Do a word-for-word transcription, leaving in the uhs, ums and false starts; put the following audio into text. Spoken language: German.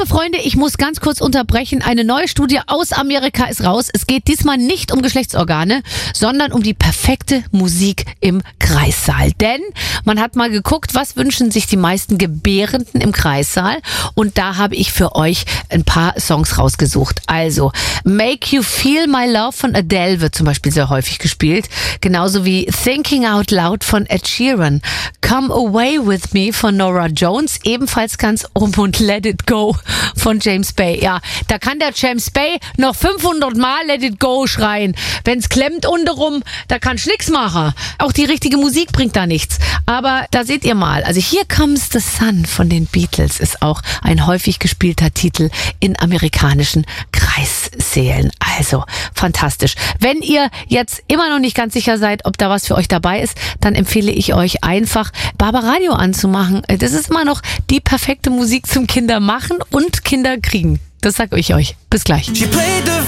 Liebe Freunde, ich muss ganz kurz unterbrechen. Eine neue Studie aus Amerika ist raus. Es geht diesmal nicht um Geschlechtsorgane, sondern um die perfekte Musik im Kreissaal. Denn man hat mal geguckt, was wünschen sich die meisten Gebärenden im Kreissaal. Und da habe ich für euch ein paar Songs rausgesucht. Also, Make You Feel My Love von Adele wird zum Beispiel sehr häufig gespielt. Genauso wie Thinking Out Loud von Ed Sheeran. Come Away With Me von Norah Jones, ebenfalls ganz oben, und Let It Go von James Bay. Ja, da kann der James Bay noch fünfhundert Mal Let It Go schreien. Wenn's klemmt untenrum, da kannst du nix machen. Auch die richtige Musik bringt da nichts. Aber da seht ihr mal, also Here Comes the Sun von den Beatles ist auch ein häufig gespielter Titel in amerikanischen Kreissälen. Also fantastisch. Wenn ihr jetzt immer noch nicht ganz sicher seid, ob da was für euch dabei ist, dann empfehle ich euch einfach Barbaradio anzumachen. Das ist immer noch die perfekte Musik zum Kindermachen und Kinderkriegen. Das sag ich euch. Bis gleich.